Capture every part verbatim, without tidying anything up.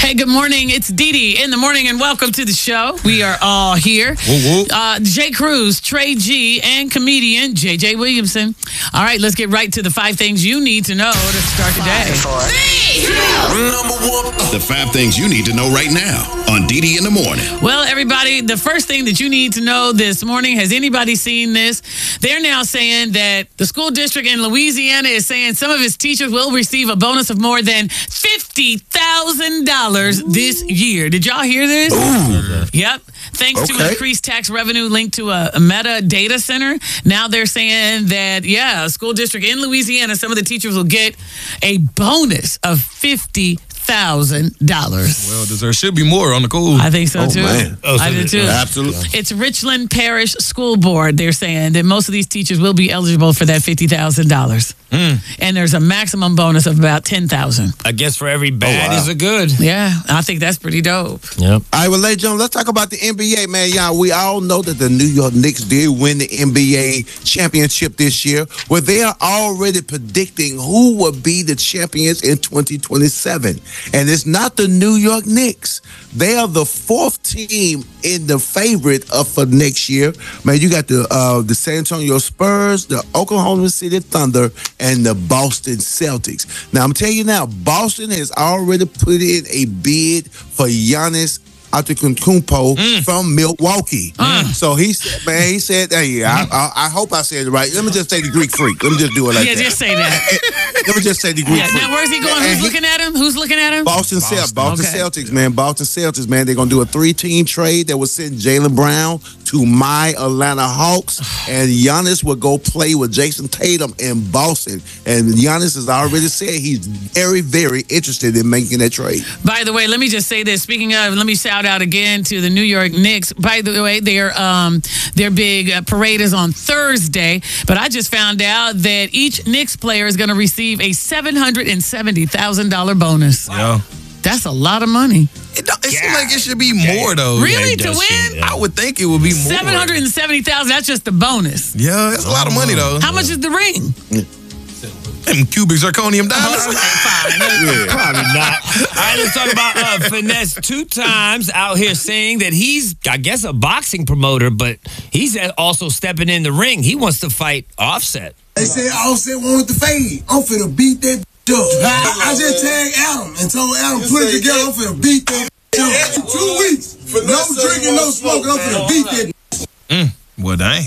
Hey, good morning. It's Dee Dee in the morning, and welcome to the show. We are all here. Woo, woo. Uh, Jay Cruz, Trey G, and comedian J J Williamson. All right, let's get right to the five things you need to know to start the day. Three, two, number one. The five things you need to know right now on Dee Dee in the morning. Well, everybody, the first thing that you need to know this morning, has anybody seen this? They're now saying that the school district in Louisiana is saying some of its teachers will receive a bonus of more than fifty thousand dollars this year. Did y'all hear this? Ooh. Yep. Thanks Okay. to increased tax revenue linked to a, a Meta data center. Now they're saying that, yeah, a school district in Louisiana, some of the teachers will get a bonus of fifty thousand dollars. Well, there should be more on the cool. I think so, oh, too. Man. Oh, so I do, too. Absolutely. It's Richland Parish School Board. They're saying that most of these teachers will be eligible for that fifty thousand dollars. Mm. And there's a maximum bonus of about ten thousand dollars. I guess for every bad Oh, wow. is a good. Yeah, I think that's pretty dope. Yep. All right, well, ladies and gentlemen, let's talk about the N B A, man. Y'all, we all know that the New York Knicks did win the N B A championship this year. Well, they are already predicting who will be the champions in twenty twenty-seven. And it's not the New York Knicks. They are the fourth team in the favorite of for next year. Man, you got the uh, the San Antonio Spurs, the Oklahoma City Thunder, and the Boston Celtics. Now, I'm telling you now, Boston has already put in a bid for Giannis Antetokounmpo Mm. from Milwaukee. Mm. So he said, man, he said, hey, I, I, I hope I said it right. Let me just say the Greek freak. Let me just do it like Yeah, that. just say that. Let me just say the Greek Yeah, freak. now, where's he going? And Who's he- looking at him? Who's looking at him? Boston, Celtics, Boston Okay. Celtics, man. Boston Celtics, man. They're gonna do a three-team trade that will send Jaylen Brown to my Atlanta Hawks, and Giannis will go play with Jason Tatum in Boston. And Giannis has already said he's very, very interested in making that trade. By the way, let me just say this. Speaking of, let me shout out again to the New York Knicks. By the way, their um, their big uh, parade is on Thursday, but I just found out that each Knicks player is going to receive a seven hundred seventy thousand dollars bonus. Yeah. That's a lot of money. It, don't- it seems like it should be more, though. Really? it To does win? seem, yeah. I would think it would be more. seven hundred seventy thousand dollars, that's just the bonus. Yeah, that's a lot of money, though. How much is the ring? Them cubic zirconium diamonds. Probably not. All right, let's talk about uh, Finesse two times out here saying that he's, I guess, a boxing promoter, but he's also stepping in the ring. He wants to fight Offset. They said Offset wanted to fade. I'm finna beat that up. I, I just tagged Adam and told Adam, put it together, I'm finna beat that up. In two weeks, no drinking, no smoking, I'm finna beat that. Mm. Well, dang.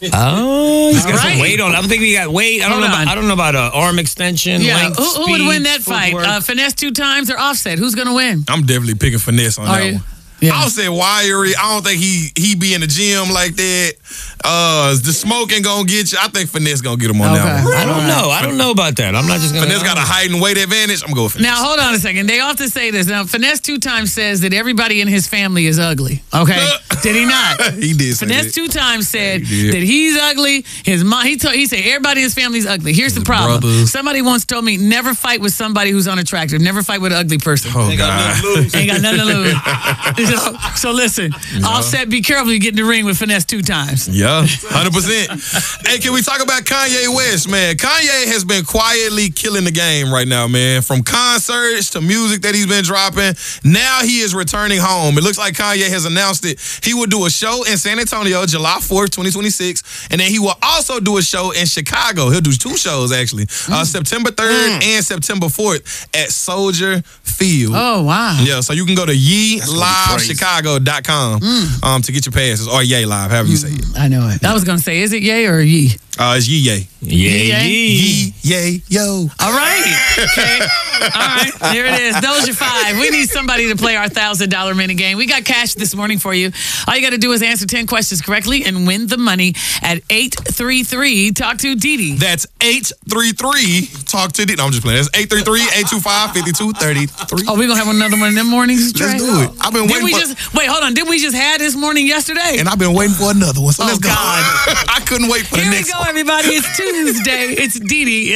Oh, he's got All some right. weight on. I'm thinking he got weight. I don't Hold know. on. About, I don't know about an arm extension. Yeah, length, who, who would speed, win that fight? footwork. Uh, Finesse two times or Offset? Who's going to win? I'm definitely picking Finesse on Are that you? one. Yeah. I'll say wiry. I don't think he he be in the gym like that. Uh, the smoking gonna get you. I think Finesse gonna get him on Okay. that one. I don't know. I don't know about that. I'm not just gonna. Finesse got a height and weight advantage. I'm going with Finesse. Now, hold on a second. They often say this. Now, Finesse two times says that everybody in his family is ugly. Okay? Did he not? He did say Finesse that. two times said He did. that he's ugly. His mom, he told, he said everybody in his family's ugly. Here's the His problem. brothers. Somebody once told me never fight with somebody who's unattractive. Never fight with an ugly person. Oh God. Ain't got nothing to lose. so, so listen, Offset, be careful you get in the ring with Finesse two times. Yeah, one hundred percent. Hey, can we talk about Kanye West, man? Kanye has been quietly killing the game right now, man. From concerts to music that he's been dropping. Now he is returning home. It looks like Kanye has announced it. He will do a show in San Antonio, July fourth, twenty twenty-six. And then he will also do a show in Chicago. He'll do two shows, actually. Uh, September third Mm. and September fourth at Soldier Field. Oh, wow. Yeah, so you can go to ye gonna be live crazy. chicago dot com um, to get your passes, or Yay Live, however you say it. I know it. I was going to say, is it yay or ye? Uh, it's Ye Yay. Yeah, Yeah. Ye Yay Yo. All right. Okay. All right. There it is. Those are five. We need somebody to play our one thousand dollars minute game. We got cash this morning for you. All you got to do is answer ten questions correctly and win the money at eight three three. Talk to Dee Dee. That's eight three three. Talk to the. No, I'm just playing. That's eight three three, eight two five, five two three three. Oh, we're going to have another one in them mornings, Trey? Let's do it. I've been Did waiting we for, just, wait, hold on. Did we just have this morning yesterday? and I've been waiting for another one. So Oh, let's go. God. I couldn't wait for Here the we next go, one. everybody. It's Tuesday. It's Dee Dee.